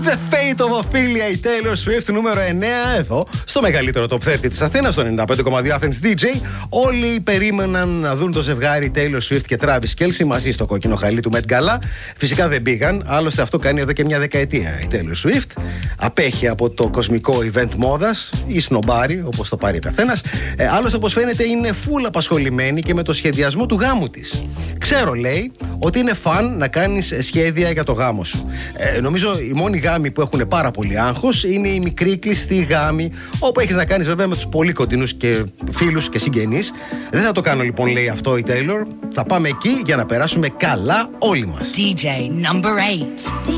The Fate of Ophelia, η Taylor Swift, νούμερο 9 εδώ, στο μεγαλύτερο top 30 της Αθήνας, στο 95,2 Athens DJ. Όλοι περίμεναν να δουν το ζευγάρι Taylor Swift και Travis Kelce μαζί στο κόκκινο χαλί του Met Gala. Φυσικά δεν πήγαν, άλλωστε αυτό κάνει εδώ και μια δεκαετία η Taylor Swift. Απέχει από το κοσμικό event μόδας ή σνομπάρι, όπως το πάρει ο καθένας. Άλλωστε, όπως φαίνεται, είναι full απασχολημένη και με το σχεδιασμό του γάμου της. Ξέρω, λέει, ότι είναι φαν να κάνεις σχέδια για το γάμο σου. Νομίζω οι μόνοι γάμοι που έχουν πάρα πολύ άγχος είναι οι μικροί κλειστοί γάμοι, όπου έχεις να κάνεις βέβαια με τους πολύ κοντινούς και φίλους και συγγενείς. Δεν θα το κάνω λοιπόν, λέει αυτό η Taylor. Θα πάμε εκεί για να περάσουμε καλά όλοι μας. DJ number 8.